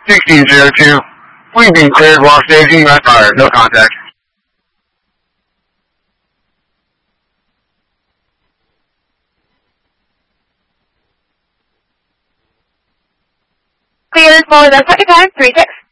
1602. We've been cleared while staging left fire. No contact. Cleared for the 4536.